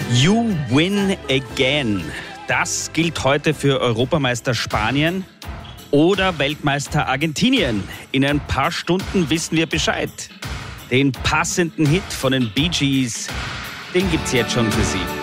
You win again. Das gilt heute für Europameister Spanien oder Weltmeister Argentinien. In ein paar Stunden wissen wir Bescheid. Den passenden Hit von den Bee Gees, den gibt's jetzt schon für Sie.